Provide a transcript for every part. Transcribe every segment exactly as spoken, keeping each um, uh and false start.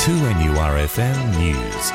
two N U R F M News.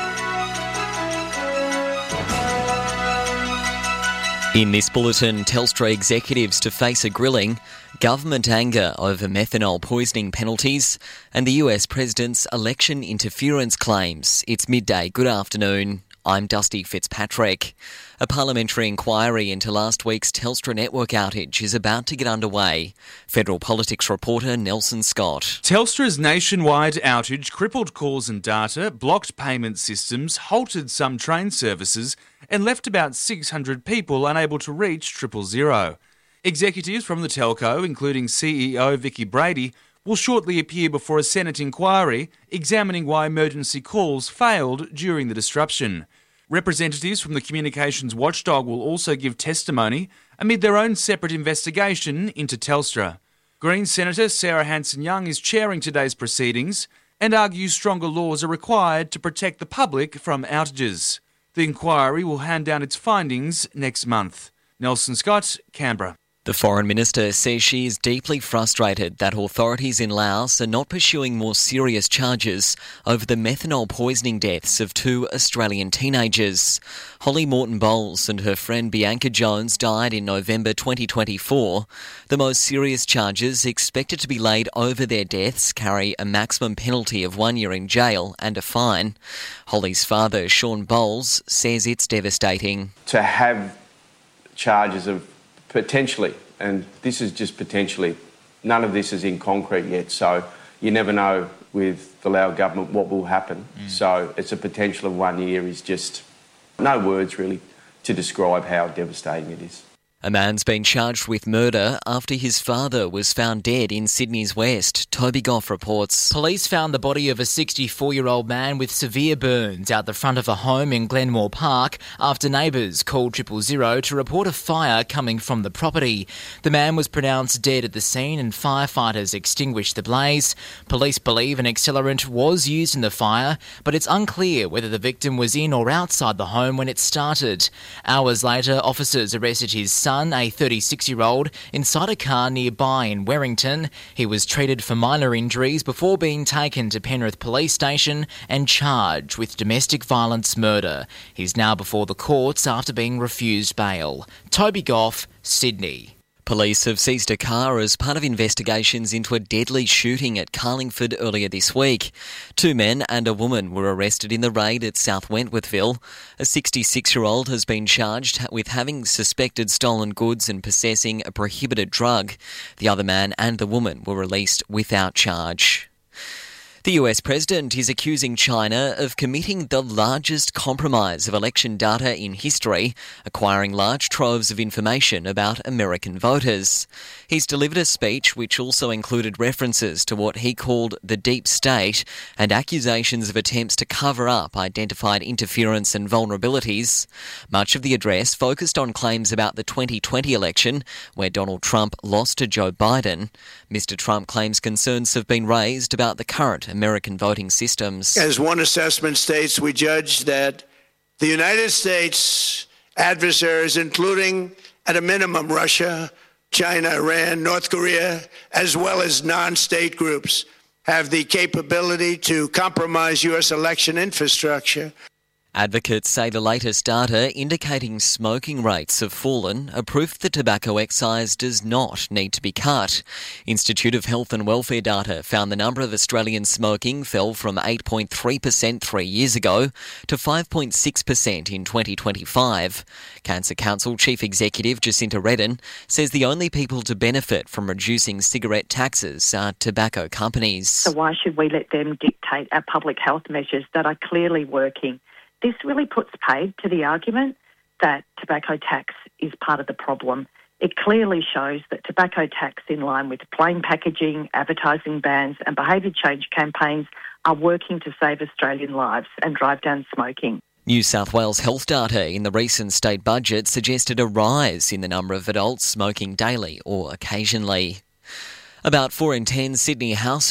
In this bulletin, Telstra executives to face a grilling, government anger over methanol poisoning penalties, and the U S President's election interference claims. It's midday. Good afternoon. I'm Dusty Fitzpatrick. A parliamentary inquiry into last week's Telstra network outage is about to get underway. Federal politics reporter Nelson Scott. Telstra's nationwide outage crippled calls and data, blocked payment systems, halted some train services, and left about six hundred people unable to reach triple zero. Executives from the telco, including C E O Vicki Brady, will shortly appear before a Senate inquiry examining why emergency calls failed during the disruption. Representatives from the communications watchdog will also give testimony amid their own separate investigation into Telstra. Green Senator Sarah Hanson-Young is chairing today's proceedings and argues stronger laws are required to protect the public from outages. The inquiry will hand down its findings next month. Nelson Scott, Canberra. The Foreign Minister says she is deeply frustrated that authorities in Laos are not pursuing more serious charges over the methanol poisoning deaths of two Australian teenagers. Holly Morton-Bowles and her friend Bianca Jones died in November twenty twenty-four. The most serious charges expected to be laid over their deaths carry a maximum penalty of one year in jail and a fine. Holly's father, Sean Bowles, says it's devastating. To have charges of potentially, and this is just potentially, none of this is in concrete yet, so you never know with the Lao government what will happen. Mm. So it's a potential of one year is just no words really to describe how devastating it is. A man's been charged with murder after his father was found dead in Sydney's West. Toby Goff reports. Police found the body of a sixty-four-year-old man with severe burns out the front of a home in Glenmore Park after neighbours called triple zero to report a fire coming from the property. The man was pronounced dead at the scene and firefighters extinguished the blaze. Police believe an accelerant was used in the fire, but it's unclear whether the victim was in or outside the home when it started. Hours later, officers arrested his son, a thirty-six-year-old, inside a car nearby in Werrington. He was treated for minor injuries before being taken to Penrith Police Station and charged with domestic violence murder. He's now before the courts after being refused bail. Toby Goff, Sydney. Police have seized a car as part of investigations into a deadly shooting at Carlingford earlier this week. Two men and a woman were arrested in the raid at South Wentworthville. A sixty-six-year-old has been charged with having suspected stolen goods and possessing a prohibited drug. The other man and the woman were released without charge. The U S President is accusing China of committing the largest compromise of election data in history, acquiring large troves of information about American voters. He's delivered a speech which also included references to what he called the deep state and accusations of attempts to cover up identified interference and vulnerabilities. Much of the address focused on claims about the twenty twenty election, where Donald Trump lost to Joe Biden. Mister Trump claims concerns have been raised about the current American voting systems. As one assessment states, we judge that the United States adversaries, including at a minimum Russia, China, Iran, North Korea, as well as non-state groups, have the capability to compromise U S election infrastructure. Advocates say the latest data indicating smoking rates have fallen are proof the tobacco excise does not need to be cut. Institute of Health and Welfare data found the number of Australians smoking fell from eight point three percent three years ago to five point six percent in twenty twenty-five. Cancer Council Chief Executive Jacinta Redden says the only people to benefit from reducing cigarette taxes are tobacco companies. So why should we let them dictate our public health measures that are clearly working? This really puts paid to the argument that tobacco tax is part of the problem. It clearly shows that tobacco tax, in line with plain packaging, advertising bans and behaviour change campaigns, are working to save Australian lives and drive down smoking. New South Wales health data in the recent state budget suggested a rise in the number of adults smoking daily or occasionally. About four in ten Sydney households